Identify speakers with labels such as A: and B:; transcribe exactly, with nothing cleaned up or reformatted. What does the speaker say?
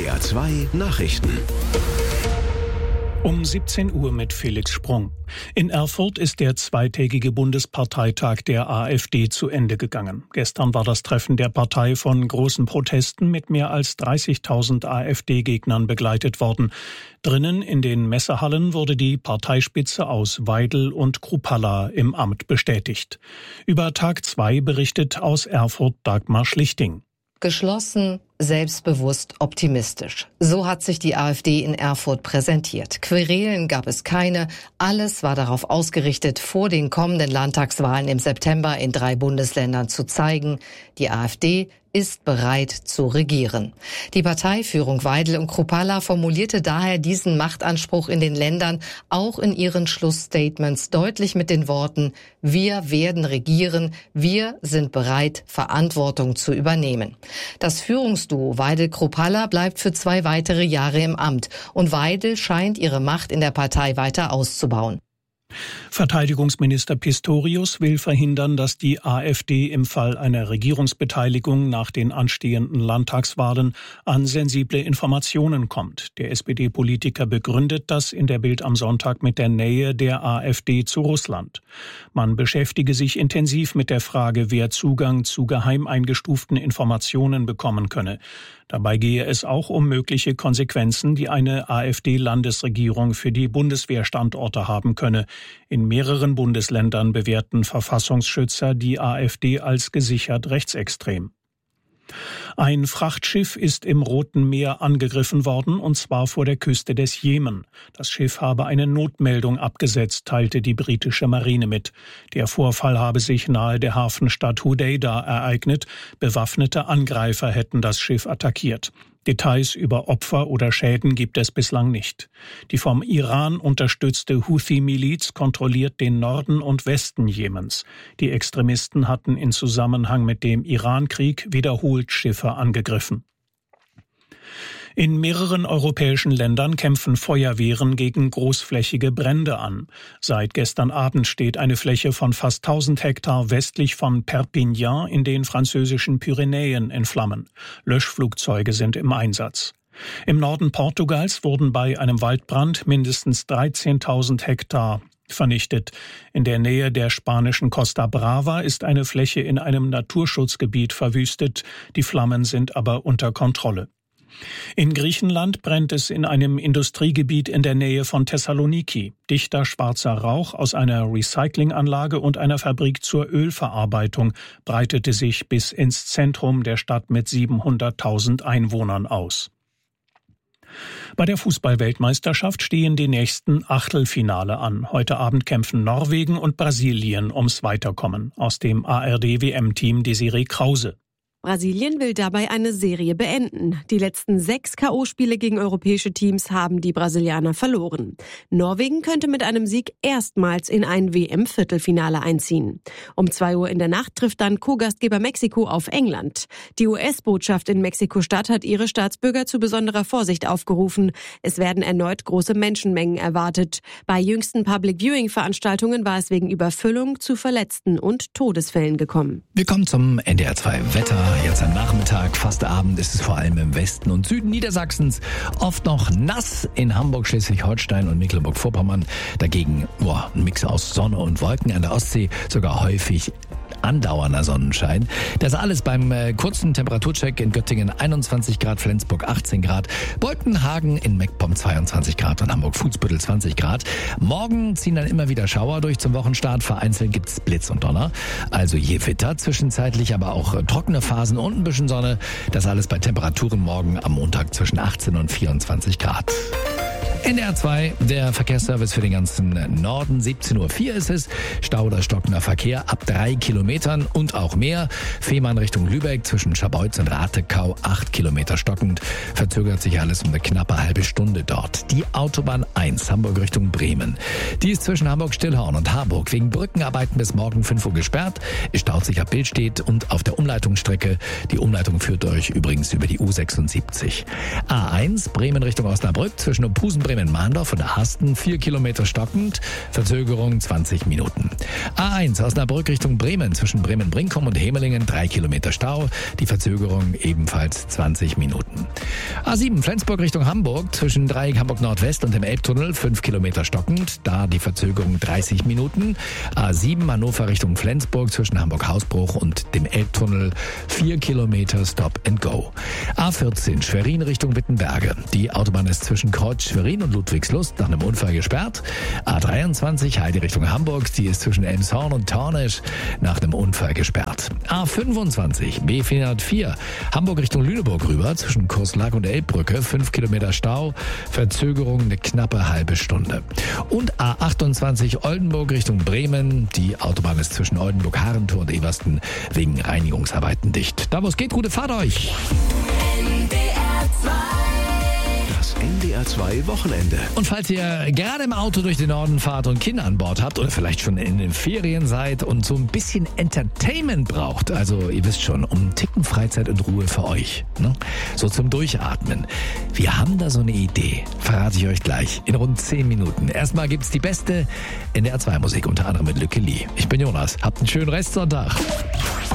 A: D R zwei Nachrichten.
B: Um siebzehn Uhr mit Felix Sprung. In Erfurt ist der zweitägige Bundesparteitag der AfD zu Ende gegangen. Gestern war das Treffen der Partei von großen Protesten mit mehr als dreißigtausend AfD-Gegnern begleitet worden. Drinnen in den Messehallen wurde die Parteispitze aus Weidel und Kruppalla im Amt bestätigt. Über Tag zwei berichtet aus Erfurt Dagmar Schlichting.
C: Geschlossen, selbstbewusst, optimistisch. So hat sich die AfD in Erfurt präsentiert. Querelen gab es keine. Alles war darauf ausgerichtet, vor den kommenden Landtagswahlen im September in drei Bundesländern zu zeigen, die AfD ist bereit zu regieren. Die Parteiführung Weidel und Kruppalla formulierte daher diesen Machtanspruch in den Ländern auch in ihren Schlussstatements deutlich mit den Worten: Wir werden regieren, wir sind bereit, Verantwortung zu übernehmen. Das Führungsduo Weidel-Kruppalla bleibt für zwei weitere Jahre im Amt und Weidel scheint ihre Macht in der Partei weiter auszubauen.
B: Verteidigungsminister Pistorius will verhindern, dass die AfD im Fall einer Regierungsbeteiligung nach den anstehenden Landtagswahlen an sensible Informationen kommt. Der S P D-Politiker begründet das in der Bild am Sonntag mit der Nähe der AfD zu Russland. Man beschäftige sich intensiv mit der Frage, wer Zugang zu geheim eingestuften Informationen bekommen könne. Dabei gehe es auch um mögliche Konsequenzen, die eine AfD-Landesregierung für die Bundeswehrstandorte haben könne. In mehreren Bundesländern bewerten Verfassungsschützer die AfD als gesichert rechtsextrem. Ein Frachtschiff ist im Roten Meer angegriffen worden, und zwar vor der Küste des Jemen. Das Schiff habe eine Notmeldung abgesetzt, teilte die britische Marine mit. Der Vorfall habe sich nahe der Hafenstadt Hodeida ereignet. Bewaffnete Angreifer hätten das Schiff attackiert. Details über Opfer oder Schäden gibt es bislang nicht. Die vom Iran unterstützte Houthi-Miliz kontrolliert den Norden und Westen Jemens. Die Extremisten hatten in Zusammenhang mit dem Iran-Krieg wiederholt Schiffe angegriffen. In mehreren europäischen Ländern kämpfen Feuerwehren gegen großflächige Brände an. Seit gestern Abend steht eine Fläche von fast tausend Hektar westlich von Perpignan in den französischen Pyrenäen in Flammen. Löschflugzeuge sind im Einsatz. Im Norden Portugals wurden bei einem Waldbrand mindestens dreizehntausend Hektar vernichtet. In der Nähe der spanischen Costa Brava ist eine Fläche in einem Naturschutzgebiet verwüstet. Die Flammen sind aber unter Kontrolle. In Griechenland brennt es in einem Industriegebiet in der Nähe von Thessaloniki. Dichter schwarzer Rauch aus einer Recyclinganlage und einer Fabrik zur Ölverarbeitung breitete sich bis ins Zentrum der Stadt mit siebenhunderttausend Einwohnern aus. Bei der Fußball-Weltmeisterschaft stehen die nächsten Achtelfinale an. Heute Abend kämpfen Norwegen und Brasilien ums Weiterkommen. Aus dem A R D-W M-Team Desiree Krause.
D: Brasilien will dabei eine Serie beenden. Die letzten sechs K O-Spiele gegen europäische Teams haben die Brasilianer verloren. Norwegen könnte mit einem Sieg erstmals in ein W M-Viertelfinale einziehen. Um zwei Uhr in der Nacht trifft dann Co-Gastgeber Mexiko auf England. Die U S-Botschaft in Mexiko-Stadt hat ihre Staatsbürger zu besonderer Vorsicht aufgerufen. Es werden erneut große Menschenmengen erwartet. Bei jüngsten Public-Viewing-Veranstaltungen war es wegen Überfüllung zu Verletzten und Todesfällen gekommen.
E: Wir kommen zum N D R zwei Wetter. Jetzt am Nachmittag, fast Abend, ist es vor allem im Westen und Süden Niedersachsens oft noch nass. In Hamburg, Schleswig-Holstein und Mecklenburg-Vorpommern dagegen boah, ein Mix aus Sonne und Wolken. An der Ostsee sogar häufig andauernder Sonnenschein. Das alles beim äh, kurzen Temperaturcheck in Göttingen einundzwanzig Grad, Flensburg achtzehn Grad, Boltenhagen in Meckpomm zweiundzwanzig Grad und Hamburg-Fußbüttel zwanzig Grad. Morgen ziehen dann immer wieder Schauer durch zum Wochenstart. Vereinzelt gibt's Blitz und Donner. Also je Gewitter zwischenzeitlich, aber auch äh, trockene Phasen und ein bisschen Sonne. Das alles bei Temperaturen morgen am Montag zwischen achtzehn und vierundzwanzig Grad. N D R zwei, der Verkehrsservice für den ganzen Norden. siebzehn Uhr vier ist es. Stau oder stockender Verkehr ab drei Kilometern und auch mehr. Fehmarn Richtung Lübeck zwischen Scharbeutz und Ratekau acht Kilometer stockend. Verzögert sich alles um eine knappe halbe Stunde dort. Die Autobahn eins Hamburg Richtung Bremen. Die ist zwischen Hamburg-Stillhorn und Harburg wegen Brückenarbeiten bis morgen fünf Uhr gesperrt. Es staut sich ab Billstedt und auf der Umleitungsstrecke. Die Umleitung führt euch übrigens über die U sechsundsiebzig. A eins Bremen Richtung Osnabrück zwischen Opusenbrück Bremen-Mahndorf von der Hasten, vier Kilometer stockend, Verzögerung zwanzig Minuten. A eins Osnabrück Richtung Bremen, zwischen Bremen-Brinkum und Hemelingen, drei Kilometer Stau, die Verzögerung ebenfalls zwanzig Minuten. A sieben Flensburg Richtung Hamburg, zwischen Dreieck Hamburg Nordwest und dem Elbtunnel, fünf Kilometer stockend, da die Verzögerung dreißig Minuten. A sieben Hannover Richtung Flensburg, zwischen Hamburg-Hausbruch und dem Elbtunnel, vier Kilometer Stop and Go. A vierzehn Schwerin Richtung Wittenberge. Die Autobahn ist zwischen Kreuz Schwerin und Ludwigslust nach einem Unfall gesperrt. A dreiundzwanzig Heide Richtung Hamburg. Die ist zwischen Elmshorn und Tornisch nach einem Unfall gesperrt. A fünfundzwanzig B vierhundertvier Hamburg Richtung Lüneburg rüber. Zwischen Kurslack und Elbbrücke. fünf Kilometer Stau. Verzögerung eine knappe halbe Stunde. Und A achtundzwanzig Oldenburg Richtung Bremen. Die Autobahn ist zwischen Oldenburg-Harentor und Eversten wegen Reinigungsarbeiten dicht. Da wo es geht, gute Fahrt euch!
A: Das N D R zwei Wochenende.
E: Und falls ihr gerade im Auto durch den Norden fahrt und Kinder an Bord habt oder vielleicht schon in den Ferien seid und so ein bisschen Entertainment braucht, also ihr wisst schon, um einen Ticken Freizeit und Ruhe für euch, ne? So zum Durchatmen. Wir haben da so eine Idee, verrate ich euch gleich in rund zehn Minuten. Erstmal gibt's die beste N D R zwei Musik, unter anderem mit Lücke Lee. Ich bin Jonas, habt einen schönen Restsonntag.